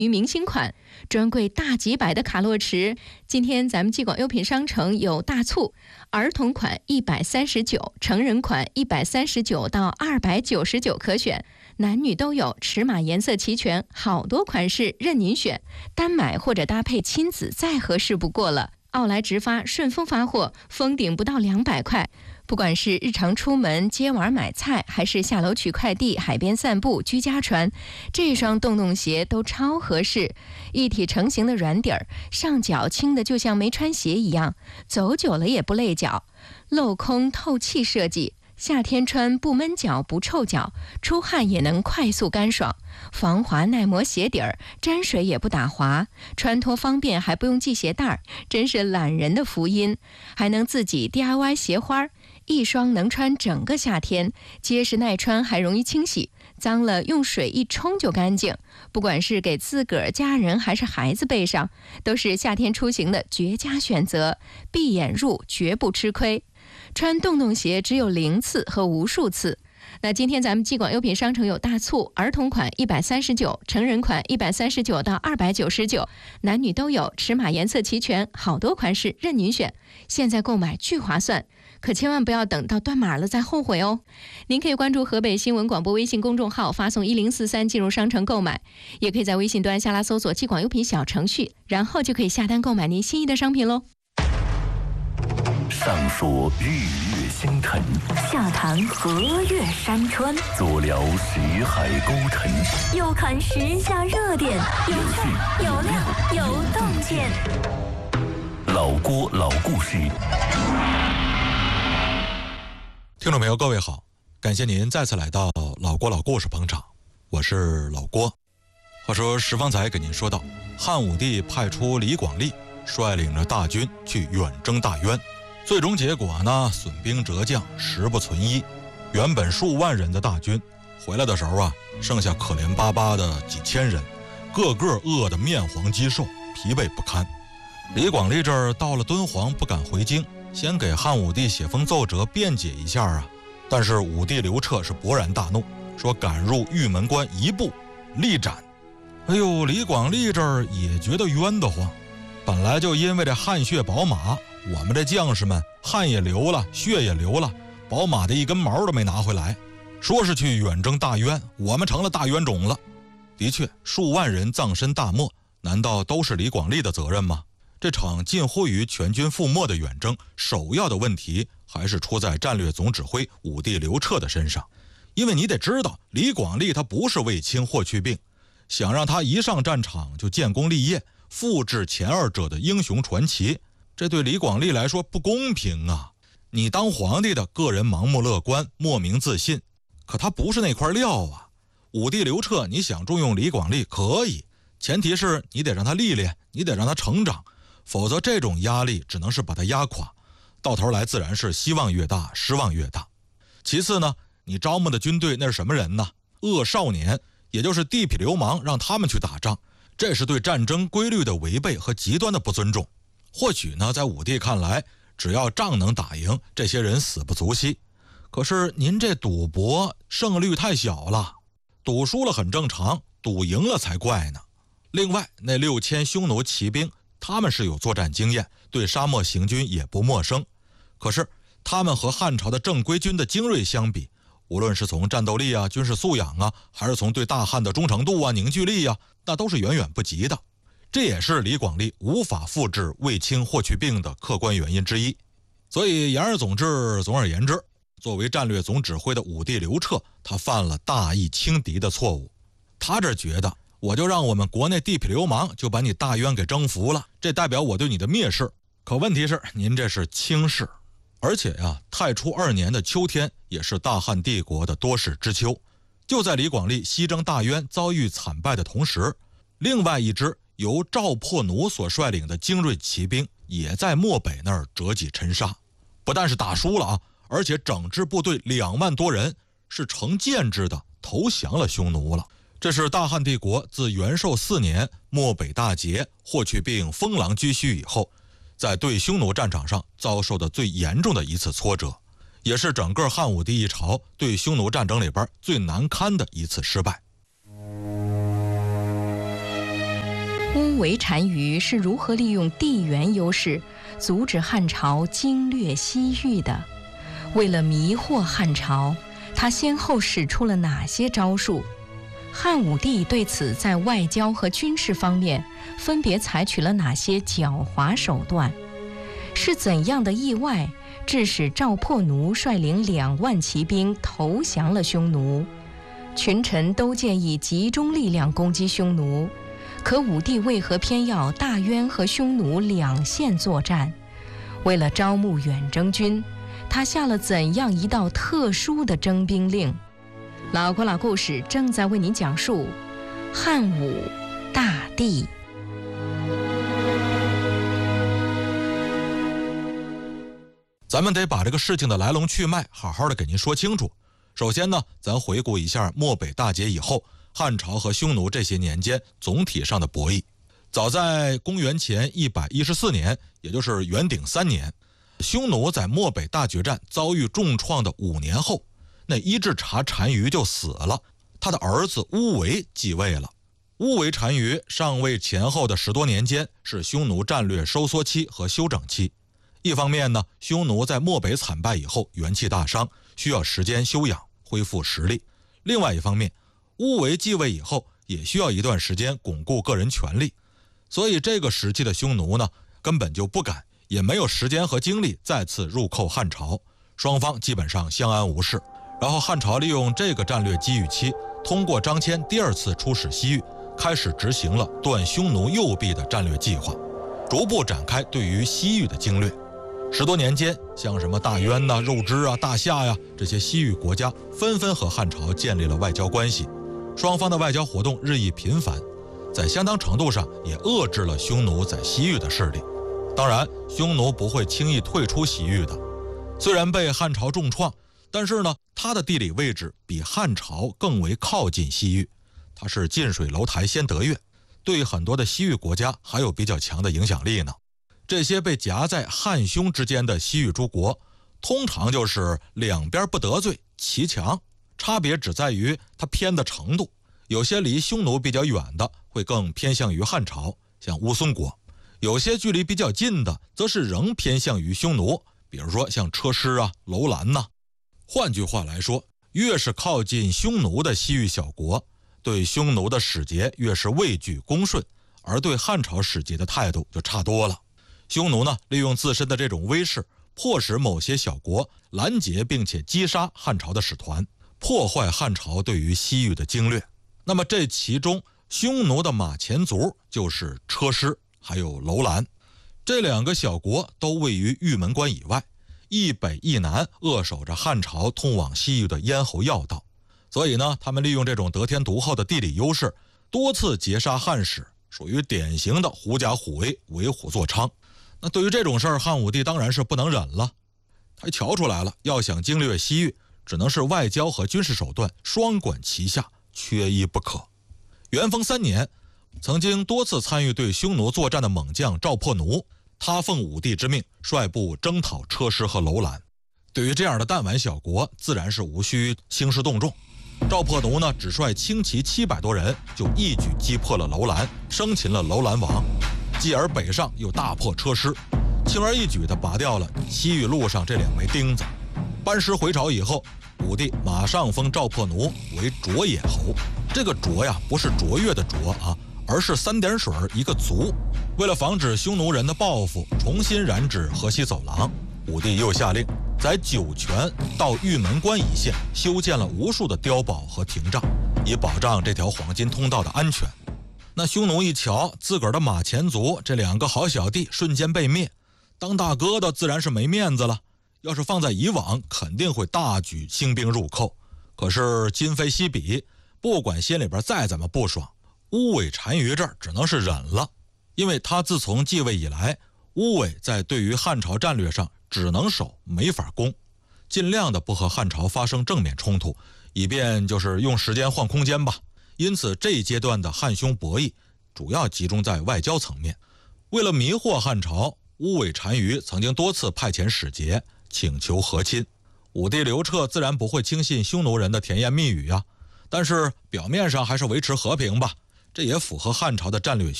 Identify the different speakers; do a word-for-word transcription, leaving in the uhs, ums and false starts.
Speaker 1: 女明星款，专柜大几百的卡洛驰。今天咱们纪广优品商城有大促，儿童款一百三十九，成人款一百三十九到二百九十九可选，男女都有，尺码颜色齐全，好多款式任您选，单买或者搭配亲子再合适不过了。奥莱直发，顺丰发货，封顶不到两百块。不管是日常出门接娃买菜，还是下楼取快递、海边散步、居家穿，这双洞洞鞋都超合适。一体成型的软底儿，上脚轻的就像没穿鞋一样，走久了也不累脚。镂空透气设计，夏天穿不闷脚不臭脚，出汗也能快速干爽。防滑耐磨鞋底儿，沾水也不打滑，穿脱方便还不用系鞋带，真是懒人的福音。还能自己 D I Y 鞋花，一双能穿整个夏天，结实耐穿还容易清洗，脏了用水一冲就干净。不管是给自个儿、家人还是孩子背上，都是夏天出行的绝佳选择，闭眼入绝不吃亏。穿洞洞鞋只有零次和无数次。那今天咱们纪广优品商城有大促，儿童款一百三十九，成人款一百三十九到二百九十九，男女都有，尺码颜色齐全，好多款式任您选。现在购买巨划算，可千万不要等到断码了再后悔哦。您可以关注河北新闻广播微信公众号，发送一零四三进入商城购买，也可以在微信端下拉搜索纪广优品小程序，然后就可以下单购买您心仪的商品喽。
Speaker 2: 上说日月星辰，
Speaker 3: 下谈河岳山川，
Speaker 2: 左聊识海沟沉，
Speaker 3: 右看时下热点，有趣有料有洞见。
Speaker 2: 老郭老故事。
Speaker 4: 听众朋友各位好，感谢您再次来到老郭老故事捧场，我是老郭。话说石方才给您说到，汉武帝派出李广利率领着大军去远征大渊，最终结果呢，损兵折将，十不存一。原本数万人的大军回来的时候啊，剩下可怜巴巴的几千人，个个饿得面黄肌瘦，疲惫不堪。李广利这儿到了敦煌不敢回京，先给汉武帝写封奏折辩解一下啊。但是武帝刘彻是勃然大怒，说敢入玉门关一步，立斩。哎呦，李广利这儿也觉得冤得慌，本来就因为这汗血宝马，我们这将士们汗也流了，血也流了，宝马的一根毛都没拿回来，说是去远征大渊，我们成了大冤种了。的确，数万人葬身大漠，难道都是李广利的责任吗？这场近乎于全军覆没的远征，首要的问题还是出在战略总指挥武帝刘彻的身上。因为你得知道，李广利他不是卫青霍去病，想让他一上战场就建功立业，复制前二者的英雄传奇，这对李广利来说不公平啊！你当皇帝的个人盲目乐观，莫名自信，可他不是那块料啊。武帝刘彻，你想重用李广利可以，前提是你得让他历练，你得让他成长，否则这种压力只能是把他压垮，到头来自然是希望越大，失望越大。其次呢，你招募的军队那是什么人呢？恶少年，也就是地痞流氓，让他们去打仗，这是对战争规律的违背和极端的不尊重。或许呢，在武帝看来，只要仗能打赢，这些人死不足惜。可是您这赌博胜率太小了，赌输了很正常，赌赢了才怪呢。另外，那六千匈奴骑兵，他们是有作战经验，对沙漠行军也不陌生。可是他们和汉朝的正规军的精锐相比，无论是从战斗力啊、军事素养啊，还是从对大汉的忠诚度啊、凝聚力啊，那都是远远不及的。这也是李广利无法复制卫青霍去病的客观原因之一。所以言而总之，总而言之，作为战略总指挥的武帝刘彻，他犯了大意轻敌的错误。他这觉得，我就让我们国内地痞流氓就把你大渊给征服了，这代表我对你的蔑视。可问题是，您这是轻视。而且呀、啊，太初二年的秋天也是大汉帝国的多事之秋。就在李广利西征大渊遭遇惨败的同时，另外一支由赵破奴所率领的精锐骑兵也在漠北那儿折戟沉沙，不但是打输了啊，而且整支部队两万多人是成建制的投降了匈奴了。这是大汉帝国自元寿四年漠北大捷，霍去病封狼居胥以后，在对匈奴战场上遭受的最严重的一次挫折，也是整个汉武帝一朝对匈奴战争里边最难堪的一次失败。
Speaker 1: 乌韦单于是如何利用地缘优势阻止汉朝经略西域的？为了迷惑汉朝，他先后使出了哪些招数？汉武帝对此在外交和军事方面分别采取了哪些狡猾手段？是怎样的意外致使赵破奴率领两万骑兵投降了匈奴？群臣都建议集中力量攻击匈奴，可武帝为何偏要大渊和匈奴两线作战？为了招募远征军，他下了怎样一道特殊的征兵令？老郭老故事正在为您讲述汉武大帝。
Speaker 4: 咱们得把这个事情的来龙去脉好好的给您说清楚。首先呢，咱回顾一下漠北大捷以后，汉朝和匈奴这些年间总体上的博弈。早在公元前一百一十四年，也就是元鼎三年，匈奴在漠北大决战遭遇重创的五年后，那伊稚茶单于就死了，他的儿子乌韦继位了。乌韦单于上位前后的十多年间是匈奴战略收缩期和休整期。一方面呢，匈奴在漠北惨败以后元气大伤，需要时间休养恢复实力。另外一方面，乌韦继位以后也需要一段时间巩固个人权力，所以这个时期的匈奴呢，根本就不敢也没有时间和精力再次入寇汉朝，双方基本上相安无事。然后汉朝利用这个战略机遇期，通过张骞第二次出使西域，开始执行了断匈奴右臂的战略计划，逐步展开对于西域的经略。十多年间，像什么大渊呐、肉支啊、大夏呀，这些西域国家纷纷和汉朝建立了外交关系，双方的外交活动日益频繁，在相当程度上也遏制了匈奴在西域的势力。当然，匈奴不会轻易退出西域的。虽然被汉朝重创，但是呢，它的地理位置比汉朝更为靠近西域，它是近水楼台先得月，对很多的西域国家还有比较强的影响力呢。这些被夹在汉匈之间的西域诸国，通常就是两边不得罪，齐强，差别只在于它偏的程度。有些离匈奴比较远的会更偏向于汉朝，像乌孙国；有些距离比较近的则是仍偏向于匈奴，比如说像车师啊、楼兰呐。换句话来说，越是靠近匈奴的西域小国，对匈奴的使节越是畏惧恭顺，而对汉朝使节的态度就差多了。匈奴呢，利用自身的这种威势，迫使某些小国拦截并且击杀汉朝的使团，破坏汉朝对于西域的经略。那么这其中，匈奴的马前卒就是车师还有楼兰，这两个小国都位于玉门关以外，一北一南扼守着汉朝通往西域的咽喉要道。所以呢，他们利用这种得天独厚的地理优势，多次截杀汉使，属于典型的狐假虎威，为虎作伥。那对于这种事儿，汉武帝当然是不能忍了，他瞧出来了，要想经略西域，只能是外交和军事手段双管齐下，缺一不可。元丰三年，曾经多次参与对匈奴作战的猛将赵破奴，他奉武帝之命，率部征讨车师和楼兰。对于这样的弹丸小国，自然是无需兴师动众。赵破奴呢，只率轻骑七百多人，就一举击破了楼兰，生擒了楼兰王。继而北上，又大破车师，轻而易举地拔掉了西域路上这两枚钉子。班师回朝以后，武帝马上封赵破奴为卓野侯。这个卓呀，不是卓越的卓啊，而是三点水一个族。为了防止匈奴人的报复，重新染指河西走廊，武帝又下令在酒泉到玉门关一线修建了无数的碉堡和亭障，以保障这条黄金通道的安全。那匈奴一瞧自个儿的马前卒这两个好小弟瞬间被灭，当大哥的自然是没面子了。要是放在以往，肯定会大举兴兵入寇。可是今非昔比，不管心里边再怎么不爽，乌韦单于这儿只能是忍了。因为他自从继位以来，乌韦在对于汉朝战略上只能守没法攻，尽量的不和汉朝发生正面冲突，以便就是用时间换空间吧。因此这一阶段的汉匈博弈主要集中在外交层面。为了迷惑汉朝，乌韦单于曾经多次派遣使节请求和亲。武帝刘彻自然不会轻信匈奴人的甜言蜜语啊，但是表面上还是维持和平吧，这也符合汉朝的战略